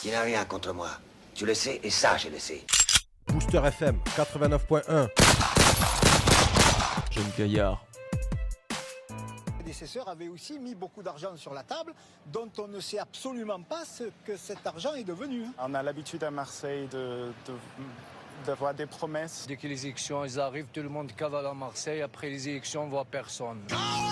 Il n'a rien contre moi. Tu le sais, et ça, je le sais. Booster FM 89.1. Jeune Gaillard. Les prédécesseurs avaient aussi mis beaucoup d'argent sur la table, dont on ne sait absolument pas ce que cet argent est devenu. On a l'habitude à Marseille d'avoir des promesses. Dès que les élections arrivent, tout le monde cavale à Marseille. Après les élections, on ne voit personne.